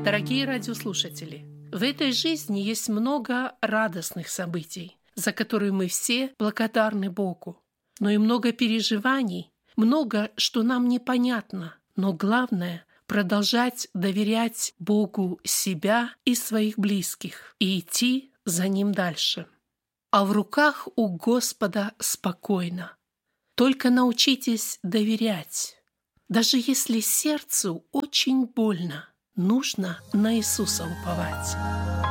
Дорогие радиослушатели, в этой жизни есть много радостных событий, за которые мы все благодарны Богу, но и много переживаний, много, что нам непонятно, но главное — продолжать доверять Богу себя и своих близких и идти за Ним дальше. А в руках у Господа спокойно. Только научитесь доверять. Даже если сердцу очень больно, нужно на Иисуса уповать.